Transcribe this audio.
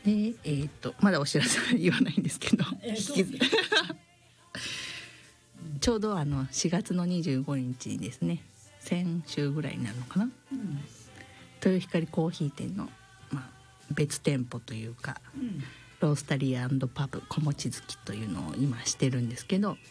まだお知らせは言わないんですけど、ちょうど4月の25日にですね、先週ぐらいになるのかな、豊光コーヒー店の、別店舗というか、ロースタリー&パブ小望月というのを今してるんですけど、